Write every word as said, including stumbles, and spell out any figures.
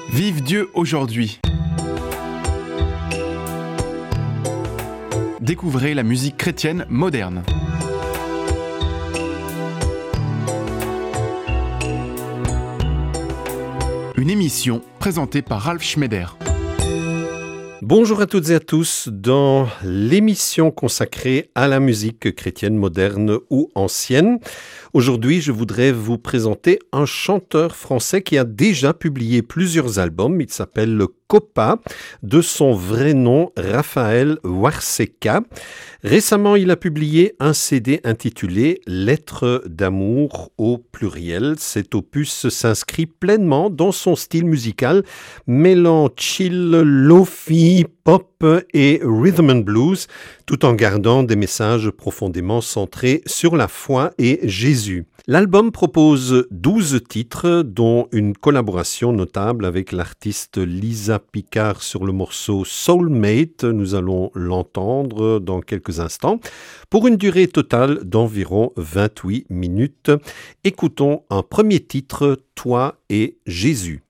Vive Dieu aujourd'hui. Découvrez la musique chrétienne moderne. Une émission présentée par Ralph Schneider. Bonjour à toutes et à tous, dans l'émission consacrée à la musique chrétienne moderne ou ancienne. Aujourd'hui, je voudrais vous présenter un chanteur français qui a déjà publié plusieurs albums. Il s'appelle Copa, de son vrai nom Raphaël Warseka. Récemment, il a publié un C D intitulé « Lettres d'amour » au pluriel. Cet opus s'inscrit pleinement dans son style musical, mêlant chill, lo-fi, pop et rhythm and blues, tout en gardant des messages profondément centrés sur la foi et Jésus. L'album propose douze titres, dont une collaboration notable avec l'artiste Lisa Picard sur le morceau Soulmate. Nous allons l'entendre dans quelques instants, pour une durée totale d'environ vingt-huit minutes. Écoutons un premier titre, Toi et Jésus.